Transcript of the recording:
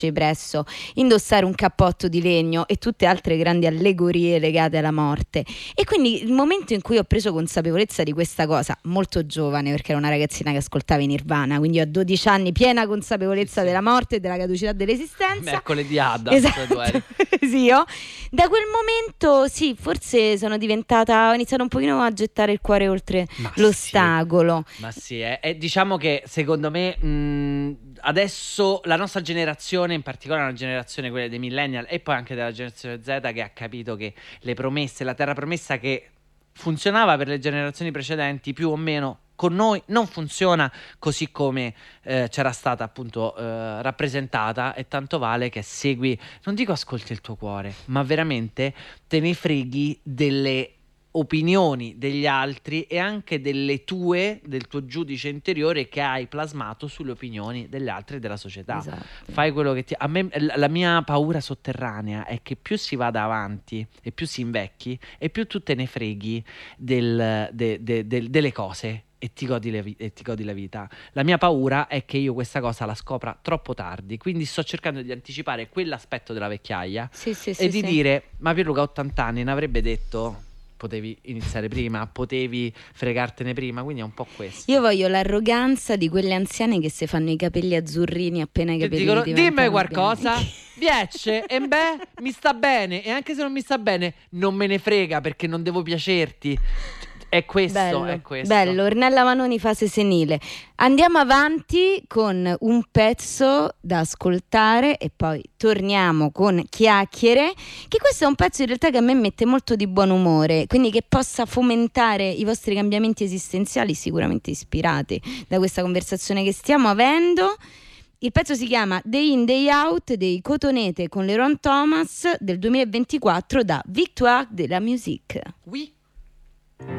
presso, indossare un cappotto di legno e tutte altre grandi allegorie legate alla morte. E quindi il momento in cui ho preso consapevolezza di questa cosa, molto giovane perché ero una ragazzina che ascoltava i Nirvana, quindi a 12 anni piena consapevolezza della morte e della caducità dell'esistenza. Mercoledì Adda, esatto. Sì, io da quel momento sì, forse ho iniziato un pochino a gettare il cuore oltre l'ostacolo. Ma sì, diciamo che secondo me adesso la nostra generazione, in particolare una generazione, quella dei millennial e poi anche della generazione Z, che ha capito che le promesse, la terra promessa che funzionava per le generazioni precedenti più o meno con noi non funziona così come c'era stata appunto rappresentata, e tanto vale che segui, non dico ascolti il tuo cuore, ma veramente te ne freghi delle opinioni degli altri e anche del tuo giudice interiore che hai plasmato sulle opinioni degli altri e della società. Esatto. Fai quello che a me, la mia paura sotterranea è che più si vada avanti e più si invecchi e più tu te ne freghi delle cose e ti godi la vita. La mia paura è che io questa cosa la scopra troppo tardi, quindi sto cercando di anticipare quell'aspetto della vecchiaia e di dire: ma Pierluca ha 80 anni, ne avrebbe detto potevi iniziare prima, potevi fregartene prima, quindi è un po' questo. Io voglio l'arroganza di quelle anziane che si fanno i capelli azzurrini appena i capelli dicono, diventano dimmi qualcosa, bianchi. piace, e beh, mi sta bene, e anche se non mi sta bene non me ne frega perché non devo piacerti. È questo, è questo. Bello, Ornella Vanoni, fase senile. Andiamo avanti con un pezzo da ascoltare e poi torniamo con Chiacchiere, che questo è un pezzo in realtà che a me mette molto di buon umore, quindi che possa fomentare i vostri cambiamenti esistenziali, sicuramente ispirati da questa conversazione che stiamo avendo. Il pezzo si chiama Day In Day Out dei Cotonete con Leron Thomas del 2024 da Victoire de la Musique. Oui.